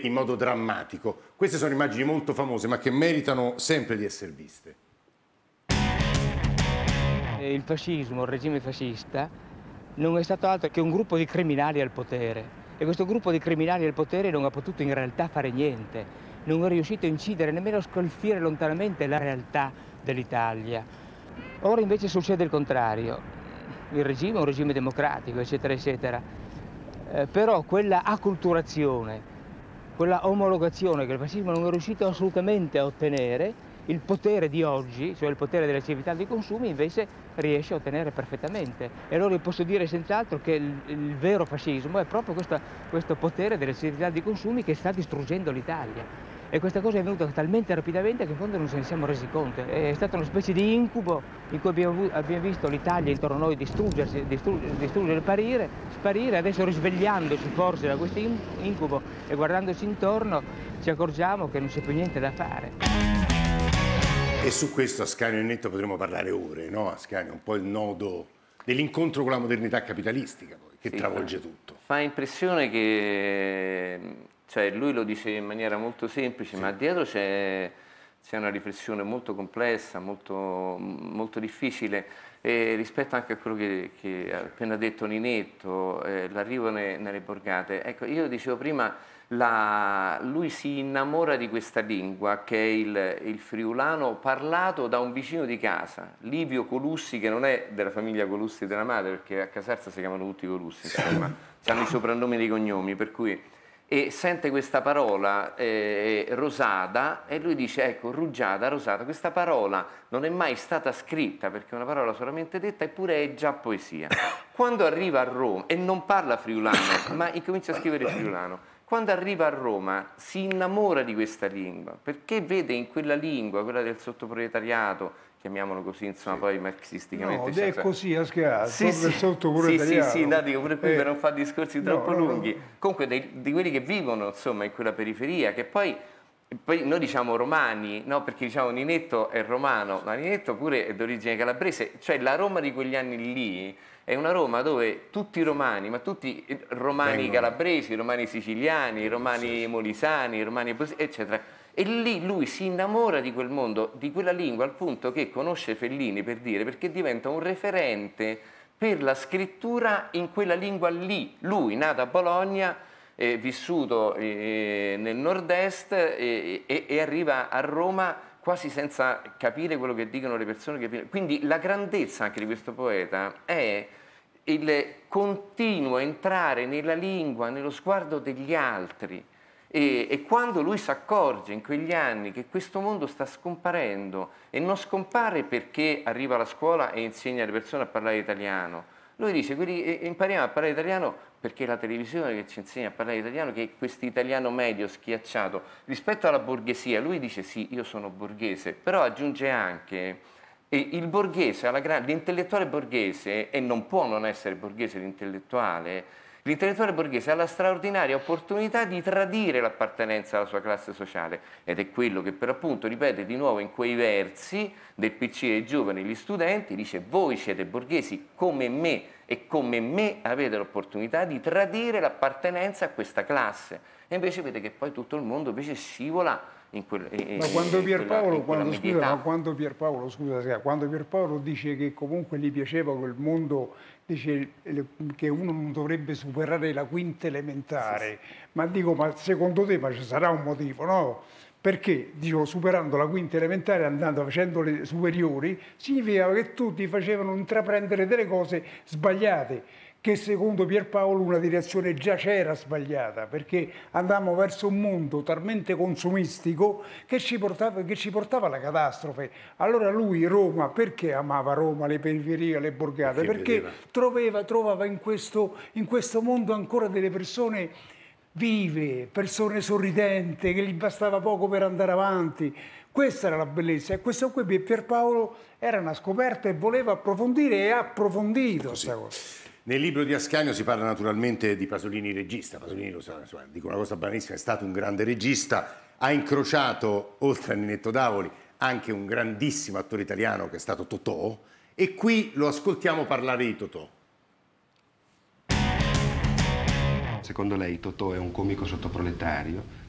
in modo drammatico. Queste sono immagini molto famose, ma che meritano sempre di essere viste. Il fascismo, il regime fascista, non è stato altro che un gruppo di criminali al potere. E questo gruppo di criminali al potere non ha potuto in realtà fare niente, non è riuscito a incidere, nemmeno a scalfire lontanamente la realtà dell'Italia. Ora invece succede il contrario. Il regime è un regime democratico, eccetera, eccetera. Però quella acculturazione, quella omologazione che il fascismo non è riuscito assolutamente a ottenere, il potere di oggi, cioè il potere delle civiltà dei consumi, invece riesce a ottenere perfettamente. E allora io posso dire senz'altro che il vero fascismo è proprio questo potere delle civiltà dei consumi che sta distruggendo l'Italia. E questa cosa è venuta talmente rapidamente che in fondo non se ne siamo resi conto. È stata una specie di incubo in cui abbiamo visto l'Italia intorno a noi distruggersi, distruggere, sparire. Adesso risvegliandoci forse da questo incubo e guardandoci intorno ci accorgiamo che non c'è più niente da fare. E su questo Ascanio e Netto potremmo parlare ore, no? Ascanio è un po' il nodo dell'incontro con la modernità capitalistica, poi, che travolge tutto. Fa impressione che, cioè, lui lo dice in maniera molto semplice, ma dietro c'è una riflessione molto complessa, molto difficile, rispetto anche a quello che ha appena detto Ninetto, l'arrivo nelle borgate. Ecco, io dicevo prima, lui si innamora di questa lingua che è il friulano parlato da un vicino di casa, Livio Colussi, che non è della famiglia Colussi della madre, perché a Caserta si chiamano tutti Colussi, insomma, hanno i soprannomi dei cognomi, per cui... E sente questa parola rosada e lui dice, ecco, rugiada, rosata, questa parola non è mai stata scritta perché è una parola solamente detta, eppure è già poesia. Quando arriva a Roma, e non parla friulano, ma incomincia a scrivere friulano, quando arriva a Roma si innamora di questa lingua, perché vede in quella lingua, quella del sottoproletariato, chiamiamolo così, insomma, poi marxisticamente. No, è così a scherzo, sì, sì, no, dico pure qui per non fare discorsi troppo lunghi. Comunque di quelli che vivono, insomma, in quella periferia, che poi noi diciamo romani, no? Perché diciamo Ninetto è romano, ma Ninetto pure è d'origine calabrese, cioè la Roma di quegli anni lì è una Roma dove tutti i romani, ma tutti romani calabresi, romani siciliani, romani molisani, romani eccetera, e lì lui si innamora di quel mondo, di quella lingua, al punto che conosce Fellini, per dire, perché diventa un referente per la scrittura in quella lingua lì. Lui, nato a Bologna, vissuto nel nord-est e arriva a Roma quasi senza capire quello che dicono le persone. Quindi la grandezza anche di questo poeta è il continuo entrare nella lingua, nello sguardo degli altri. E quando lui si accorge in quegli anni che questo mondo sta scomparendo, e non scompare perché arriva alla scuola e insegna alle persone a parlare italiano, lui dice, impariamo a parlare italiano perché è la televisione che ci insegna a parlare italiano, che è questo italiano medio schiacciato rispetto alla borghesia. Lui dice sì, io sono borghese, però aggiunge anche il borghese, l'intellettuale borghese, e non può non essere borghese l'intellettuale borghese ha la straordinaria opportunità di tradire l'appartenenza alla sua classe sociale, ed è quello che per appunto ripete di nuovo in quei versi del PC ai giovani, gli studenti, dice: voi siete borghesi come me e come me avete l'opportunità di tradire l'appartenenza a questa classe. E invece vede che poi tutto il mondo invece scivola in quella ma quando Pierpaolo dice che comunque gli piaceva quel mondo, dice che uno non dovrebbe superare la quinta elementare, ma dico, ma secondo te ci sarà un motivo, no? Perché, dico, superando la quinta elementare, facendo le superiori, significava che tutti facevano intraprendere delle cose sbagliate, che secondo Pierpaolo una direzione già c'era sbagliata, perché andavamo verso un mondo talmente consumistico che ci portava alla catastrofe. Allora lui Roma, perché amava Roma, le periferie, le borgate? Perché trovava in questo mondo ancora delle persone vive, persone sorridenti, che gli bastava poco per andare avanti. Questa era la bellezza, e questo qui Pierpaolo era una scoperta e voleva approfondire, e ha approfondito questa cosa. Nel libro di Ascanio si parla naturalmente di Pasolini regista. Pasolini, lo sa, dico una cosa banalissima, è stato un grande regista, ha incrociato, oltre a Ninetto Davoli, anche un grandissimo attore italiano che è stato Totò, e qui lo ascoltiamo parlare di Totò. Secondo lei Totò è un comico sottoproletario?